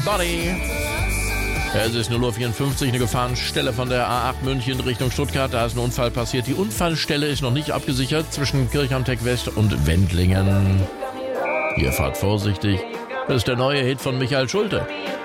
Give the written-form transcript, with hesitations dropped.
Body. Es ist 0:54 Uhr, eine Gefahrenstelle von der A8 München Richtung Stuttgart. Da ist ein Unfall passiert. Die Unfallstelle ist noch nicht abgesichert zwischen Kirchhamtech West und Wendlingen. Ihr fahrt vorsichtig. Das ist der neue Hit von Michael Schulte.